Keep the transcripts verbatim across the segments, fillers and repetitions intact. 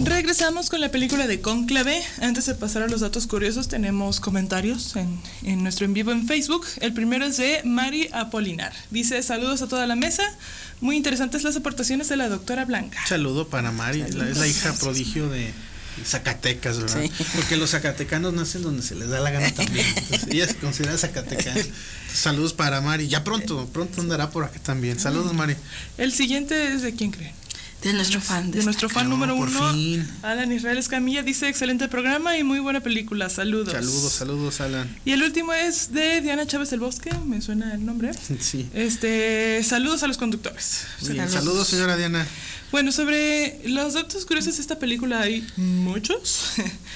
Regresamos con la película de Cónclave. Antes de pasar a los datos curiosos, tenemos comentarios en, en nuestro en vivo en Facebook. El primero es de Mari Apolinar. Dice, saludos a toda la mesa. Muy interesantes las aportaciones de la doctora Blanca. Saludo para Mari, la, es la hija prodigio de Zacatecas, ¿verdad? Sí. Porque los zacatecanos nacen donde se les da la gana también. Entonces, ella se considera zacatecana. Entonces, saludos para Mari. Ya pronto, pronto andará por acá también. Saludos, Mari. El siguiente es de quién creen. De nuestro fan. De, de nuestro fan no, número uno, fin. Alan Israel Escamilla, dice, excelente programa y muy buena película, saludos. Saludos, saludos, Alan. Y el último es de Diana Chávez del Bosque, me suena el nombre. Sí. Este, saludos a los conductores. Bien, saludos. saludos, señora Diana. Bueno, sobre los datos curiosos de esta película hay muchos.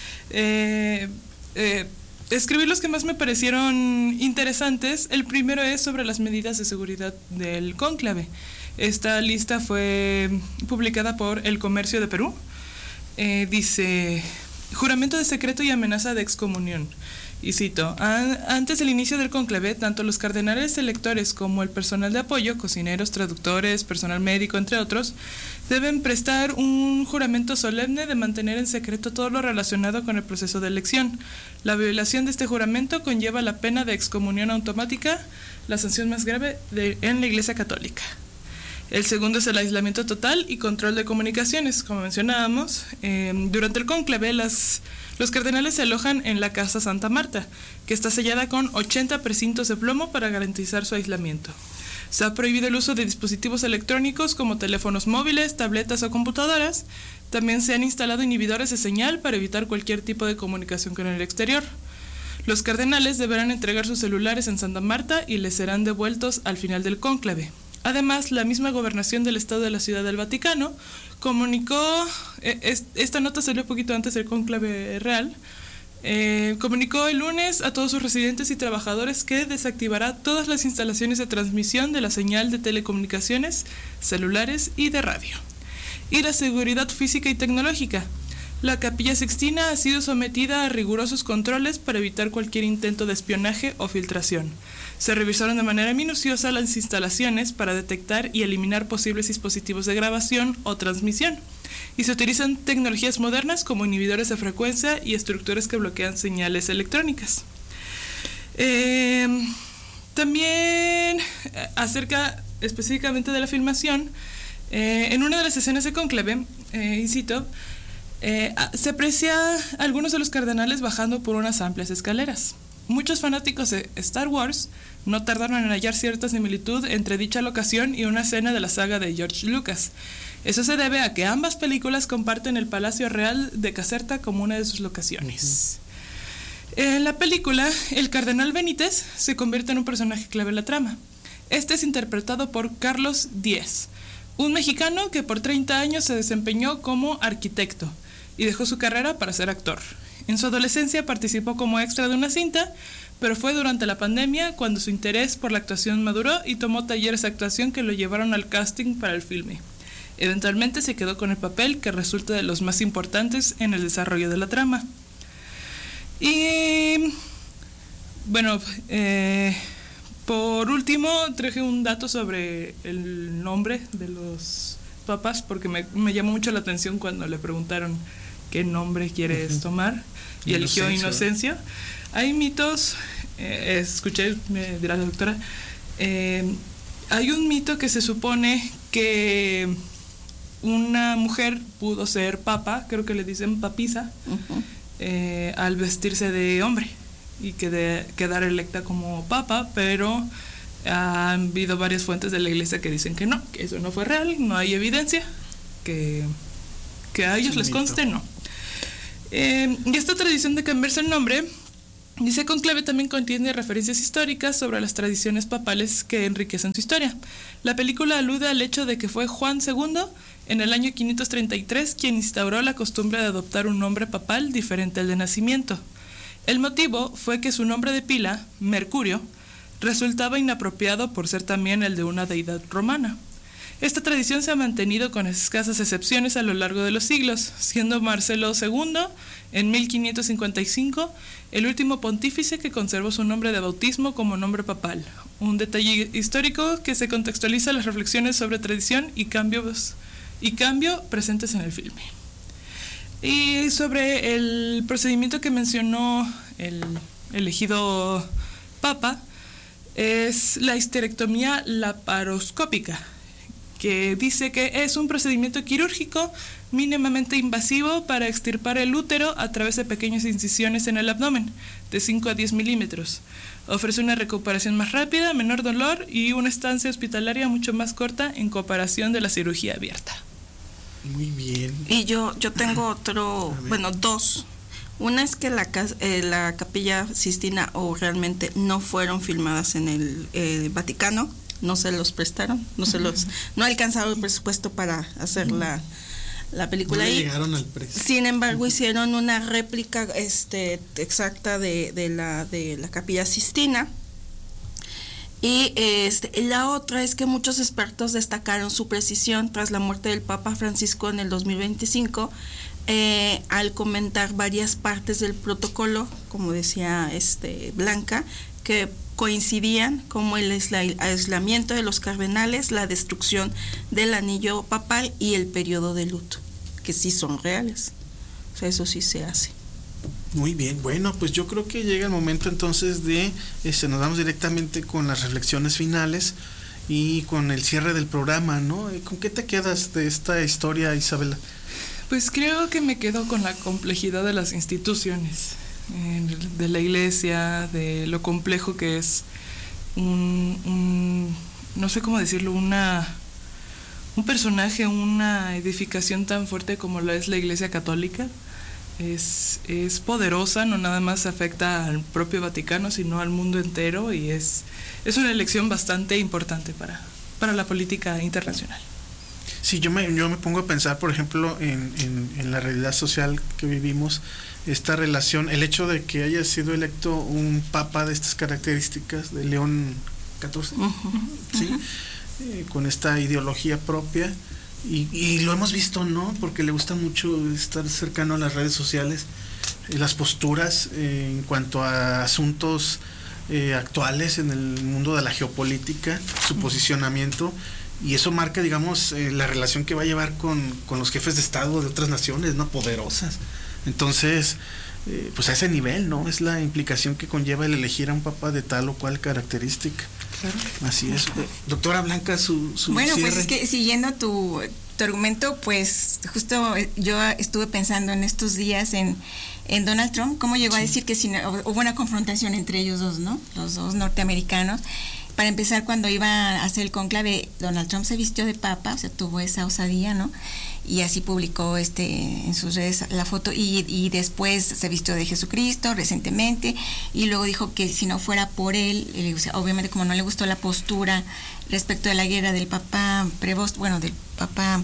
eh, eh, escribí los que más me parecieron interesantes. El primero es sobre las medidas de seguridad del cónclave. Esta lista fue publicada por El Comercio de Perú. Eh, dice, juramento de secreto y amenaza de excomunión. Y cito, antes del inicio del cónclave, tanto los cardenales electores como el personal de apoyo, cocineros, traductores, personal médico, entre otros, deben prestar un juramento solemne de mantener en secreto todo lo relacionado con el proceso de elección. La violación de este juramento conlleva la pena de excomunión automática, la sanción más grave de, en la Iglesia Católica. El segundo es el aislamiento total y control de comunicaciones, como mencionábamos. Eh, durante el cónclave, las, los cardenales se alojan en la Casa Santa Marta, que está sellada con ochenta precintos de plomo para garantizar su aislamiento. Se ha prohibido el uso de dispositivos electrónicos como teléfonos móviles, tabletas o computadoras. También se han instalado inhibidores de señal para evitar cualquier tipo de comunicación con el exterior. Los cardenales deberán entregar sus celulares en Santa Marta y les serán devueltos al final del cónclave. Además, la misma gobernación del Estado de la Ciudad del Vaticano comunicó, eh, esta nota salió un poquito antes del cónclave real, eh, comunicó el lunes a todos sus residentes y trabajadores que desactivará todas las instalaciones de transmisión de la señal de telecomunicaciones, celulares y de radio. Y la seguridad física y tecnológica. La Capilla Sixtina ha sido sometida a rigurosos controles para evitar cualquier intento de espionaje o filtración. Se revisaron de manera minuciosa las instalaciones para detectar y eliminar posibles dispositivos de grabación o transmisión. Y se utilizan tecnologías modernas como inhibidores de frecuencia y estructuras que bloquean señales electrónicas. Eh, también acerca específicamente de la filmación, eh, en una de las escenas de cónclave, eh, y cito, eh, se aprecia a algunos de los cardenales bajando por unas amplias escaleras. Muchos fanáticos de Star Wars no tardaron en hallar cierta similitud entre dicha locación y una escena de la saga de George Lucas. Eso se debe a que ambas películas comparten el Palacio Real de Caserta como una de sus locaciones. Uh-huh. En la película, el cardenal Benítez se convierte en un personaje clave en la trama. Este es interpretado por Carlos Díez, un mexicano que por treinta años se desempeñó como arquitecto y dejó su carrera para ser actor. En su adolescencia participó como extra de una cinta, pero fue durante la pandemia cuando su interés por la actuación maduró y tomó talleres de actuación que lo llevaron al casting para el filme. Eventualmente se quedó con el papel que resulta de los más importantes en el desarrollo de la trama. Y bueno, eh, por último traje un dato sobre el nombre de los papas, porque me, me llamó mucho la atención cuando le preguntaron qué nombre quieres tomar, y eligió Inocencio. Hay mitos, eh, escuché, me dirá la doctora, eh, hay un mito que se supone que una mujer pudo ser papa, creo que le dicen papisa, uh-huh. eh, al vestirse de hombre y que de, quedar electa como papa, pero ha habido varias fuentes de la iglesia que dicen que no, que eso no fue real, no hay evidencia, que, que a ellos sí, les conste, no. Eh, y esta tradición de cambiarse el nombre, dice Conclave, también contiene referencias históricas sobre las tradiciones papales que enriquecen su historia. La película alude al hecho de que fue Juan segundo, en el año quinientos treinta y tres, quien instauró la costumbre de adoptar un nombre papal diferente al de nacimiento. El motivo fue que su nombre de pila, Mercurio, resultaba inapropiado por ser también el de una deidad romana. Esta tradición se ha mantenido con escasas excepciones a lo largo de los siglos, siendo Marcelo segundo, en mil quinientos cincuenta y cinco, el último pontífice que conservó su nombre de bautismo como nombre papal. Un detalle histórico que se contextualiza las reflexiones sobre tradición y cambios y cambio presentes en el filme. Y sobre el procedimiento que mencionó el elegido Papa, es la histerectomía laparoscópica, que dice que es un procedimiento quirúrgico mínimamente invasivo para extirpar el útero a través de pequeñas incisiones en el abdomen, de cinco a diez milímetros. Ofrece una recuperación más rápida, menor dolor y una estancia hospitalaria mucho más corta en comparación de la cirugía abierta. Muy bien. Y yo, yo tengo otro, bueno, dos. Una es que la, eh, la Capilla Sistina o realmente no fueron filmadas en el eh, Vaticano, no se los prestaron, no se los, no alcanzaron el presupuesto para hacer la, la película no ahí. Llegaron al precio. Sin embargo, hicieron una réplica este exacta de, de la de la Capilla Sistina. Y este, la otra es que muchos expertos destacaron su precisión tras la muerte del Papa Francisco en el dos mil veinticinco, eh, al comentar varias partes del protocolo, como decía este Blanca, que coincidían, como el aislamiento de los cardenales, la destrucción del anillo papal y el periodo de luto, que sí son reales. O sea, eso sí se hace. Muy bien, bueno, pues yo creo que llega el momento entonces de, este, nos vamos directamente con las reflexiones finales y con el cierre del programa, ¿no? ¿Con qué te quedas de esta historia, Isabela? Pues creo que me quedo con la complejidad de las instituciones, eh, de la iglesia, de lo complejo que es un, un no sé cómo decirlo, una un personaje, una edificación tan fuerte como lo es la Iglesia Católica. Es, es poderosa, no nada más afecta al propio Vaticano, sino al mundo entero, y es, es una elección bastante importante para, para la política internacional. Sí, yo me, yo me pongo a pensar, por ejemplo, en, en, en la realidad social que vivimos, esta relación, el hecho de que haya sido electo un papa de estas características, de León catorce, uh-huh, ¿sí? Uh-huh. Eh, con esta ideología propia. Y, y lo hemos visto, ¿no? Porque le gusta mucho estar cercano a las redes sociales, eh, las posturas eh, en cuanto a asuntos eh, actuales en el mundo de la geopolítica, su posicionamiento, y eso marca, digamos, eh, la relación que va a llevar con, con los jefes de Estado de otras naciones, ¿no? Poderosas. Entonces, eh, pues a ese nivel, ¿no? Es la implicación que conlleva el elegir a un papa de tal o cual característica. Claro. Así es. Doctora Blanca, su, su Bueno, cierre. Pues es que siguiendo tu, tu argumento, pues justo yo estuve pensando en estos días en, en Donald Trump, cómo llegó sí. a decir que si no, hubo una confrontación entre ellos dos, ¿no? Los dos norteamericanos. Para empezar, cuando iba a hacer el conclave, Donald Trump se vistió de papa, o sea, tuvo esa osadía, ¿no? Y así publicó este en sus redes la foto, y, y después se vistió de Jesucristo recientemente, y luego dijo que si no fuera por él, eh, o sea, obviamente como no le gustó la postura respecto de la guerra del Papa Prevost, bueno, del Papa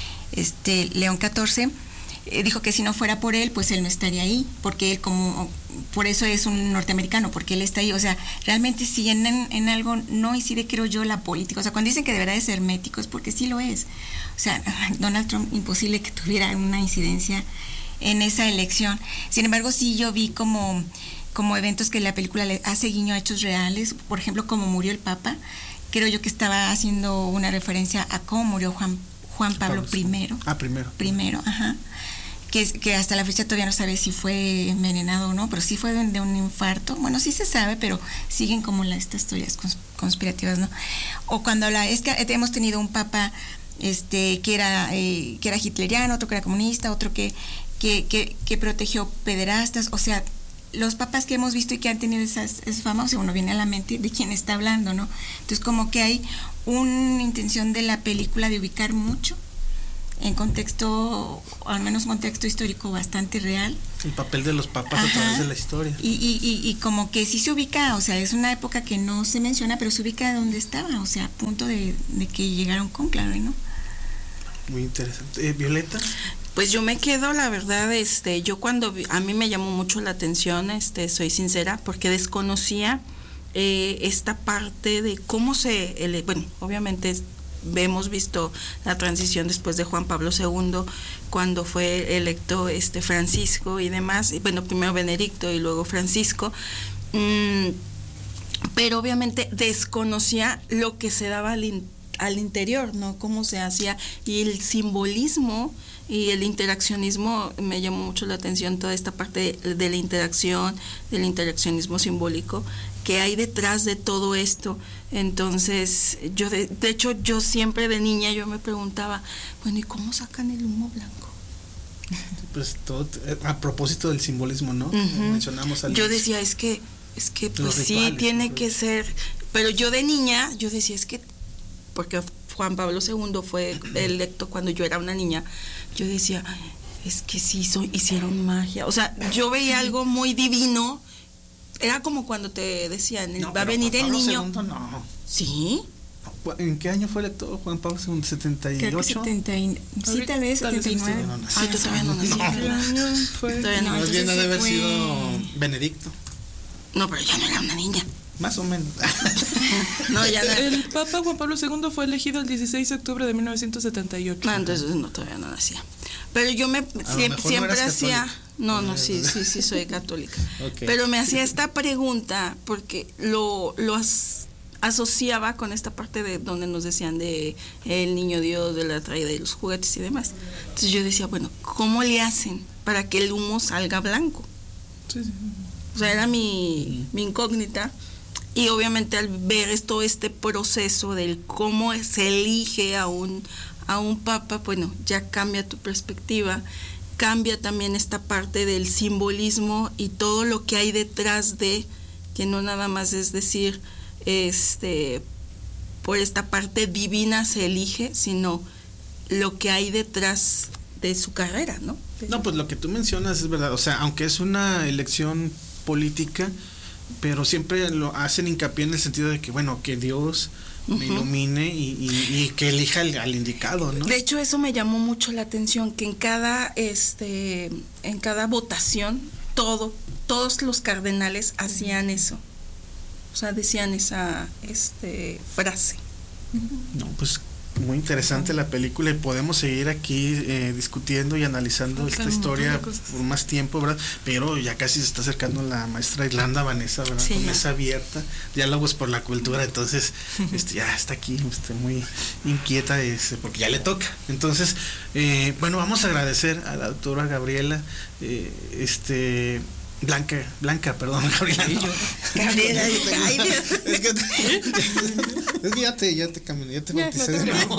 este León catorce, eh, dijo que si no fuera por él, pues él no estaría ahí, porque él como, por eso es un norteamericano, porque él está ahí. O sea, realmente si en, en algo no incide, creo yo, la política. O sea, cuando dicen que deberá de ser hermético, es porque sí lo es. O sea, Donald Trump, imposible que tuviera una incidencia en esa elección. Sin embargo, sí yo vi como, como eventos que la película le hace guiño a hechos reales, por ejemplo, como murió el Papa. Creo yo que estaba haciendo una referencia a cómo murió Juan, Juan Pablo primero. Ah, primero. Primero, ajá. Que, que hasta la fecha todavía no sabe si fue envenenado o no, pero sí fue de, de un infarto. Bueno, sí se sabe, pero siguen como la, estas teorías cons, conspirativas, ¿no? O cuando la, es que hemos tenido un papa este que era eh, que era hitleriano, otro que era comunista, otro que, que, que, que protegió pederastas. O sea, los papas que hemos visto y que han tenido esas, esa fama, o sea, uno viene a la mente de quién está hablando, ¿no? Entonces, como que hay una intención de la película de ubicar mucho en contexto, al menos un contexto histórico bastante real. El papel de los papas Ajá. a través de la historia. Y, y, y, y como que sí se ubica, o sea, es una época que no se menciona, pero se ubica donde estaba, o sea, a punto de, de que llegaron con claro, ¿no? Muy interesante. Eh, Violeta. Pues yo me quedo, la verdad, este, yo cuando vi, a mí me llamó mucho la atención, este, soy sincera, porque desconocía eh, esta parte de cómo se, ele, bueno, obviamente hemos visto la transición después de Juan Pablo segundo, cuando fue electo este Francisco y demás, bueno, primero Benedicto y luego Francisco, mm, pero obviamente desconocía lo que se daba al, in, al interior, ¿no? Cómo se hacía y el simbolismo y el interaccionismo me llamó mucho la atención, toda esta parte de, de la interacción, del interaccionismo simbólico que hay detrás de todo esto. Entonces, yo de, de hecho, yo siempre de niña yo me preguntaba, bueno, ¿y cómo sacan el humo blanco? Pues todo, a propósito del simbolismo, ¿no? Uh-huh. Mencionamos al yo decía, es que, es que pues Los sí, rituales, tiene ¿no? que ser, pero yo de niña, yo decía, es que, porque Juan Pablo segundo fue electo cuando yo era una niña, yo decía, es que sí, so, hicieron magia, o sea, yo veía algo muy divino, era como cuando te decían, No, va a venir Juan el Pablo niño. segundo, no. ¿Sí? ¿En qué año fue electo Juan Pablo segundo? ¿setenta y ocho? Creo que setenta y, sí, Ahorita tal vez tal vez setenta y nueve. no nací. Ah, yo todavía no nací. ¿Qué año fue? Todavía no. Más bien ha de haber fue- sido Benedicto, No, pero ya no era una niña. más o menos. No, ya no. El Papa Juan Pablo segundo fue elegido el dieciséis de octubre de mil novecientos setenta y ocho. No, entonces no, todavía no nacía. Pero yo me lo siempre, mejor no siempre eras hacía, católica. no, no, sí, sí, sí soy católica. Ok. Pero me hacía esta pregunta porque lo, lo as- asociaba con esta parte de donde nos decían de el niño Dios, de la traída de los juguetes y demás. Entonces yo decía, bueno, ¿cómo le hacen para que el humo salga blanco? Sí, sí. O sea, era mi, mi incógnita. Y obviamente al ver esto, este proceso del cómo se elige a un, a un papa, bueno, ya cambia tu perspectiva, cambia también esta parte del simbolismo y todo lo que hay detrás de, que no nada más es decir, este, por esta parte divina se elige, sino lo que hay detrás de su carrera, ¿no? No, pues lo que tú mencionas es verdad, o sea, aunque es una elección política, pero siempre lo hacen hincapié en el sentido de que, bueno, que Dios me Ujú. ilumine y, y, y que elija al, al indicado, ¿no? De hecho, eso me llamó mucho la atención, que en cada este en cada votación todo todos los cardenales hacían eso. O sea, decían esa este frase. No, pues muy interesante la película y podemos seguir aquí eh, discutiendo y analizando Faltan esta un montón de historia cosas. por más tiempo, ¿verdad? Pero ya casi se está acercando la maestra Irlanda Vanessa, ¿verdad? Sí, Con ya. mesa abierta, diálogos por la cultura, entonces este, ya está aquí, este, muy inquieta, este, porque ya le toca. Entonces, eh, bueno, vamos a agradecer a la doctora Gabriela, eh, este... Blanca, Blanca, perdón, Gabriela. no. Gabriela, ay, Dios. Es que, te- es que ya te, ya te cambié, ya te Ya, bauticé no te de nuevo.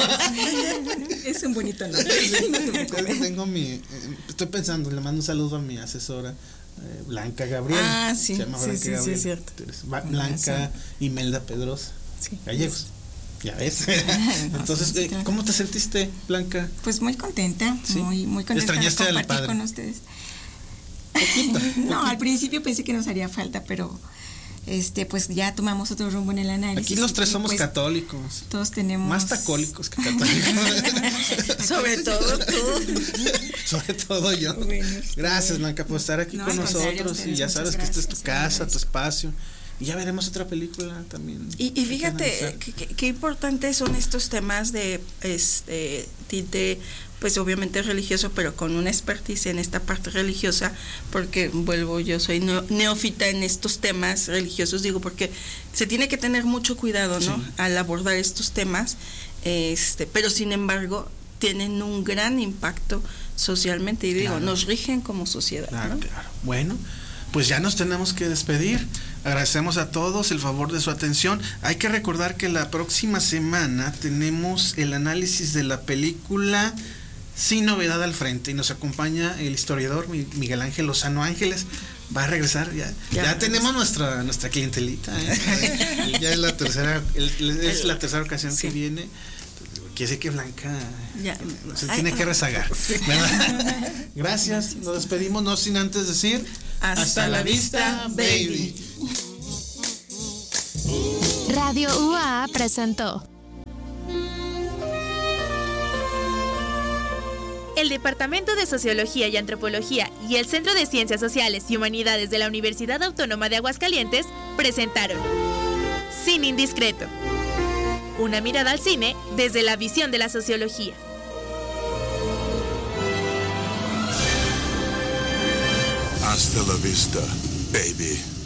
Es un bonito nombre. Es que tengo mi, eh, estoy pensando, le mando un saludo a mi asesora eh, Blanca Gabriela. Ah, sí, Se llama sí, Blanca sí, sí, Gabriela. es cierto. Entonces, va- Blanca Imelda Pedrosa, Sí. Gallegos. Ya ves. Entonces, sí, eh, claro. ¿cómo te sentiste, Blanca? Pues muy contenta, Sí. muy, muy contenta ¿Extrañaste de al compartir padre? con ustedes. Poquito. No, al principio pensé que nos haría falta, pero este pues ya tomamos otro rumbo en el análisis. Aquí los tres y, somos pues, católicos. Todos tenemos Más tacólicos que católicos. Sobre todo tú. Sobre todo yo. Bueno, este, Gracias, Blanca, por estar aquí no, con al contrario, nosotros. ustedes, Y ya muchas sabes que esta es tu gracias, casa, tu agradezco. espacio. Y ya veremos otra película también. Y, y que fíjate analizar. que- que- qué importantes son estos temas de este tinte, pues obviamente religioso, pero con una expertise en esta parte religiosa, porque vuelvo, yo soy neo- neófita en estos temas religiosos, digo, porque se tiene que tener mucho cuidado, ¿no? Sí. Al abordar estos temas, este, pero sin embargo tienen un gran impacto socialmente y digo, Claro. nos rigen como sociedad, Claro, ¿no? claro. Bueno, pues ya nos tenemos que despedir. Agradecemos a todos el favor de su atención. Hay que recordar que la próxima semana tenemos el análisis de la película Sin Novedad al Frente y nos acompaña el historiador Mi- Miguel Ángel Lozano Ángeles. Va a regresar ya. Ya, Ya. tenemos nuestra nuestra clientelita. ¿eh? Ya es la tercera el- es la tercera ocasión Sí. que viene. Quiere decir que Blanca Ya. se Ay, tiene que ah. rezagar. ¿Verdad? Gracias. Nos despedimos, no sin antes decir Hasta la vista, baby. Radio U A A presentó. El Departamento de Sociología y Antropología y el Centro de Ciencias Sociales y Humanidades de la Universidad Autónoma de Aguascalientes presentaron Cine Indiscreto. Una mirada al cine desde la visión de la sociología. Hasta la vista, baby.